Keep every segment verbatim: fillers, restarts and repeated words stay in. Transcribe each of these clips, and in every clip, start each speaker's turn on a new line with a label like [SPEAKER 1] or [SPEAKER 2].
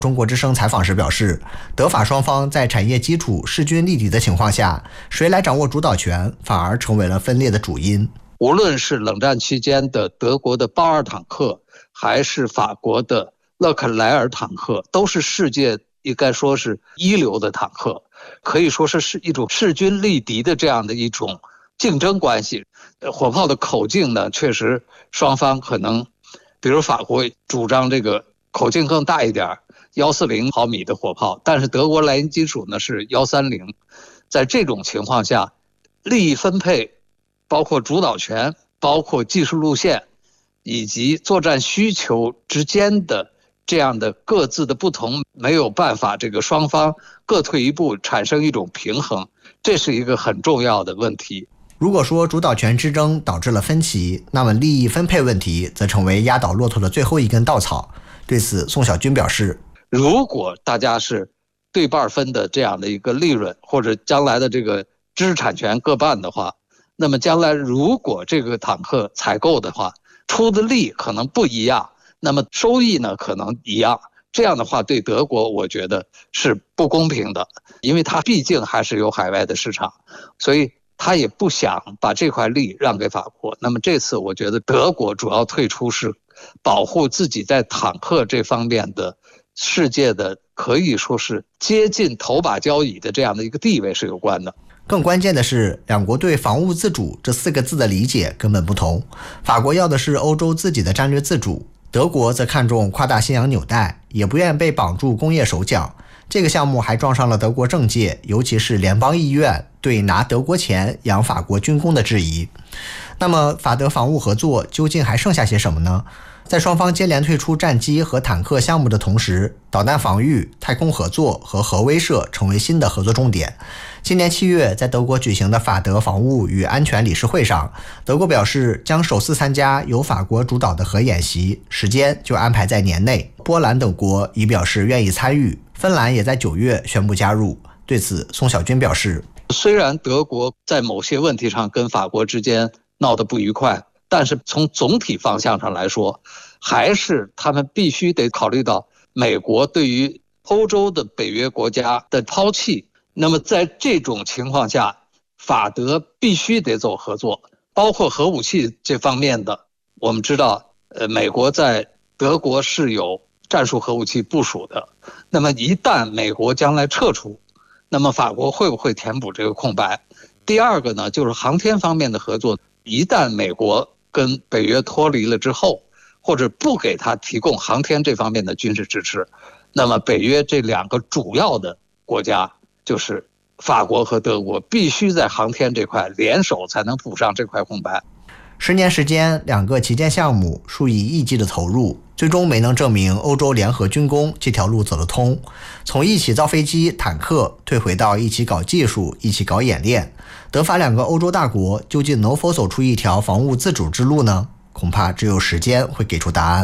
[SPEAKER 1] 中国之声采访时表示，德法双方在产业基础势均力敌的情况下，谁来掌握主导权，反而成为了分裂的主因。
[SPEAKER 2] 无论是冷战期间的德国的豹二坦克，还是法国的勒克莱尔坦克，都是世界应该说是一流的坦克，可以说是是一种势均力敌的这样的一种竞争关系。火炮的口径呢，确实双方可能，比如法国主张这个口径更大一点，一四零毫米的火炮，但是德国莱茵金属呢是一三零。在这种情况下，利益分配，包括主导权，包括技术路线，以及作战需求之间的这样的各自的不同，没有办法这个双方各退一步产生一种平衡，这是一个很重要的问题。
[SPEAKER 1] 如果说主导权之争导致了分歧，那么利益分配问题则成为压倒骆驼的最后一根稻草。对此，宋小军表示，
[SPEAKER 2] 如果大家是对半分的这样的一个利润，或者将来的这个知识产权各半的话，那么将来如果这个坦克采购的话，出的力可能不一样，那么收益呢可能一样，这样的话对德国我觉得是不公平的，因为它毕竟还是有海外的市场，所以他也不想把这块利让给法国。那么这次我觉得德国主要退出是保护自己在坦克这方面的世界的可以说是接近头把交椅的这样的一个地位是有关的。
[SPEAKER 1] 更关键的是，两国对防务自主这四个字的理解根本不同。法国要的是欧洲自己的战略自主，德国则看重夸大西洋纽带，也不愿被绑住工业手脚。这个项目还撞上了德国政界，尤其是联邦议院对拿德国钱养法国军工的质疑。那么法德防务合作究竟还剩下些什么呢？在双方接连退出战机和坦克项目的同时，导弹防御、太空合作和核威慑成为新的合作重点。今年七月，在德国举行的法德防务与安全理事会上，德国表示将首次参加由法国主导的核演习，时间就安排在年内。波兰等国已表示愿意参与，芬兰也在九月宣布加入。对此，宋小军表示，
[SPEAKER 2] 虽然德国在某些问题上跟法国之间闹得不愉快，但是从总体方向上来说，还是他们必须得考虑到美国对于欧洲的北约国家的抛弃。那么在这种情况下，法德必须得走合作，包括核武器这方面的。我们知道，呃，美国在德国是有战术核武器部署的。那么一旦美国将来撤出，那么法国会不会填补这个空白？第二个呢，就是航天方面的合作。一旦美国跟北约脱离了之后，或者不给他提供航天这方面的军事支持，那么北约这两个主要的国家，就是法国和德国，必须在航天这块联手才能补上这块空白。
[SPEAKER 1] 十年时间，两个旗舰项目数以亿计的投入，最终没能证明欧洲联合军工这条路走得通。从一起造飞机、坦克退回到一起搞技术、一起搞演练，德法两个欧洲大国究竟能否走出一条防务自主之路呢？恐怕只有时间会给出答案。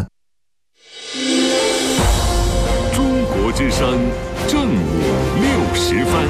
[SPEAKER 3] 中国之声正午六十分。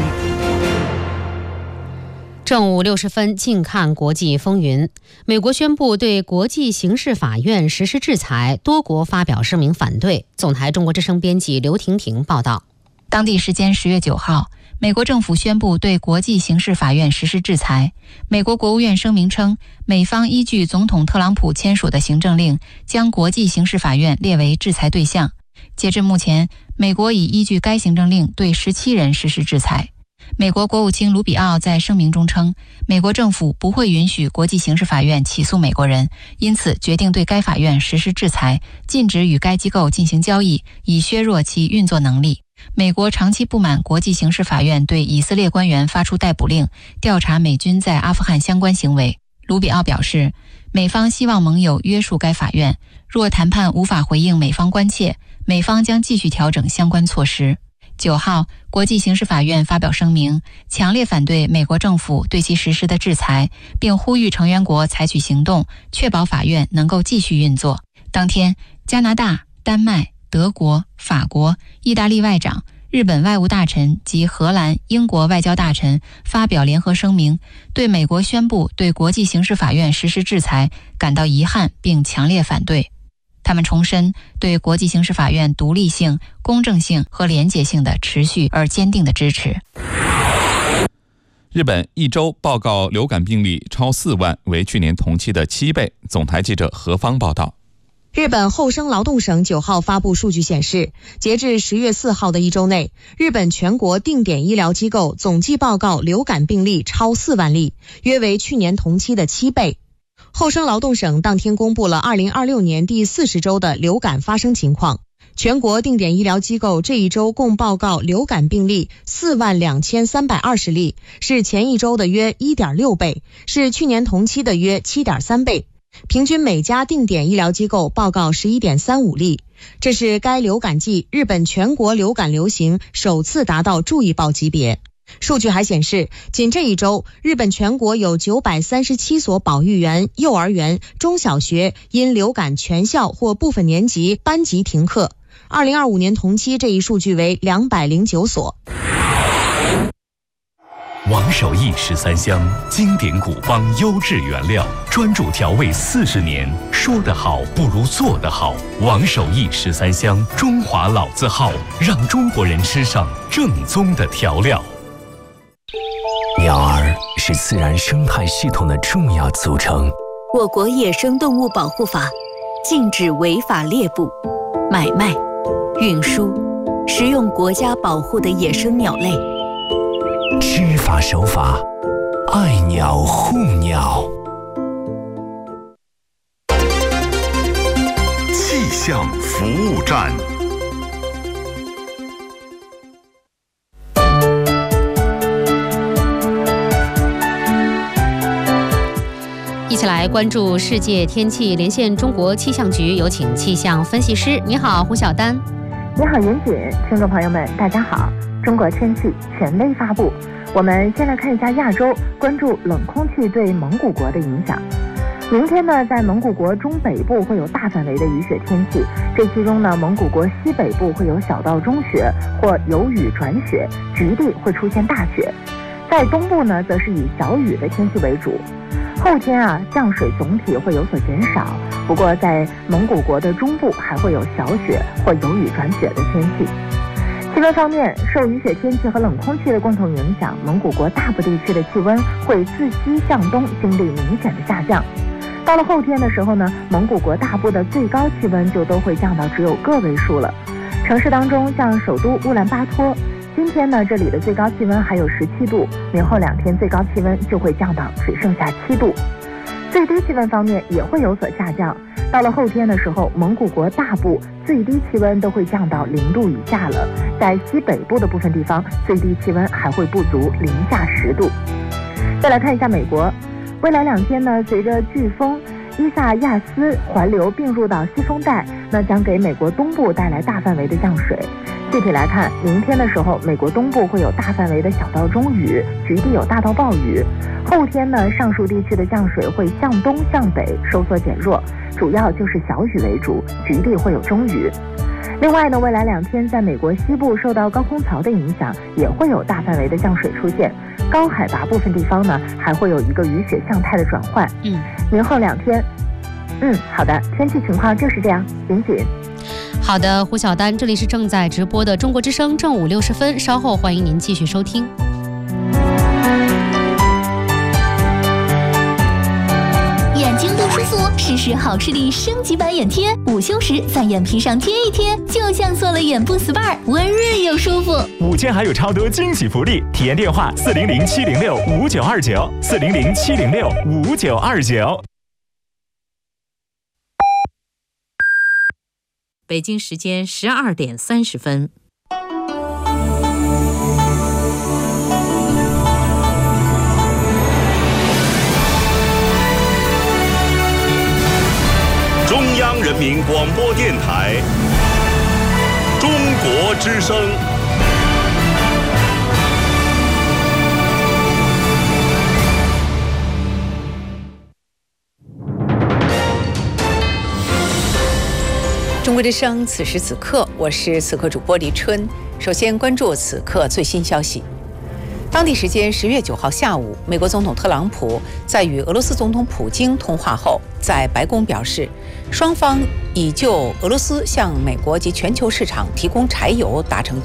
[SPEAKER 4] 正午六十分，近看国际风云。美国宣布对国际刑事法院实施制裁，多国发表声明反对。总台中国之声编辑刘婷婷报道。
[SPEAKER 5] 当地时间十月九号，美国政府宣布对国际刑事法院实施制裁。美国国务院声明称，美方依据总统特朗普签署的行政令，将国际刑事法院列为制裁对象。截至目前，美国已依据该行政令对十七人实施制裁。美国国务卿卢比奥在声明中称，美国政府不会允许国际刑事法院起诉美国人，因此决定对该法院实施制裁，禁止与该机构进行交易，以削弱其运作能力。美国长期不满国际刑事法院对以色列官员发出逮捕令，调查美军在阿富汗相关行为。卢比奥表示，美方希望盟友约束该法院，若谈判无法回应美方关切，美方将继续调整相关措施。九号，国际刑事法院发表声明，强烈反对美国政府对其实施的制裁，并呼吁成员国采取行动，确保法院能够继续运作。当天，加拿大、丹麦、德国、法国、意大利外长、日本外务大臣及荷兰、英国外交大臣发表联合声明，对美国宣布对国际刑事法院实施制裁感到遗憾，并强烈反对。 他们重申对国际刑事法院独立性、公正性和廉洁性的持续而坚定的支持。
[SPEAKER 6] 日本一周报告流感病例超四万，为去年同期的七倍。总台记者何方报道。
[SPEAKER 7] 日本厚生劳动省九号发布数据显示，截至十月四号的一周内，日本全国定点医疗机构总计报告流感病例超四万例，约为去年同期的七倍。厚生劳动省当天公布了二零二六年第四十周的流感发生情况。全国定点医疗机构这一周共报告流感病例四万两千三百二十例，是前一周的约 一点六倍，是去年同期的约 七点三倍。平均每家定点医疗机构报告 十一点三五例，这是该流感季日本全国流感流行首次达到注意报级别。数据还显示，仅这一周，日本全国有九百三十七所保育园、幼儿园、中小学因流感全校或部分年级班级停课。二零二五年同期这一数据为两百零九所。
[SPEAKER 8] 王守义十三香，经典古方，优质原料，专注调味四十年。说得好不如做得好。王守义十三香，中华老字号，让中国人吃上正宗的调料。
[SPEAKER 9] 鸟儿是自然生态系统的重要组成。
[SPEAKER 10] 我国野生动物保护法禁止违法猎捕、买卖、运输、食用国家保护的野生鸟类。
[SPEAKER 9] 知法守法，爱鸟护鸟。
[SPEAKER 3] 气象服务站。
[SPEAKER 4] 一起来关注世界天气，连线中国气象局，有请气象分析师。你好，胡晓丹。
[SPEAKER 11] 你好，严谨，听众朋友们，大家好。中国天气权威发布，我们先来看一下亚洲，关注冷空气对蒙古国的影响。明天呢，在蒙古国中北部会有大范围的雨雪天气，这其中呢，蒙古国西北部会有小到中雪或有雨转雪，局地会出现大雪。在东部呢，则是以小雨的天气为主。后天啊，降水总体会有所减少，不过在蒙古国的中部还会有小雪或有雨转雪的天气。气温方面，受雨雪天气和冷空气的共同影响，蒙古国大部地区的气温会自西向东经历明显的下降。到了后天的时候呢，蒙古国大部的最高气温就都会降到只有个位数了。城市当中，像首都乌兰巴托，今天呢，这里的最高气温还有十七度，明后两天最高气温就会降到只剩下七度。最低气温方面也会有所下降，到了后天的时候，蒙古国大部最低气温都会降到零度以下了，在西北部的部分地方，最低气温还会不足零下十度。再来看一下美国，未来两天呢，随着飓风伊萨亚斯环流并入到西风带，那将给美国东部带来大范围的降水。具体来看，明天的时候，美国东部会有大范围的小到中雨，局地有大到暴雨。后天呢，上述地区的降水会向东向北收缩减弱，主要就是小雨为主，局地会有中雨。另外呢，未来两天在美国西部受到高空槽的影响，也会有大范围的降水出现。高海拔部分地方呢，还会有一个雨雪向态的转换。
[SPEAKER 4] 嗯，
[SPEAKER 11] 明后两天，嗯，好的，天气情况就是这样，严谨。
[SPEAKER 4] 好的，胡晓丹，这里是正在直播的中国之声，正午六十分，稍后欢迎您继续收听。
[SPEAKER 12] 眼睛不舒服，试试好视力升级版眼贴，午休时在眼皮上贴一贴，就像做了眼部 S P A， 温润又舒服。
[SPEAKER 13] 午间还有超多惊喜福利，体验电话四零零七零六五九二九，四零零七零六五九二九。
[SPEAKER 14] 北京时间十二点三十分。
[SPEAKER 3] 中央人民广播电台，中国之声。
[SPEAKER 15] 中国之声，此时此刻，我是此刻主播李春。首先关注此刻最新消息。当地时间十月九号下午，美国总统特朗普在与俄罗斯总统普京通话后， 在白宫表示，双方已就俄罗斯向美国及全球市场提供柴油达成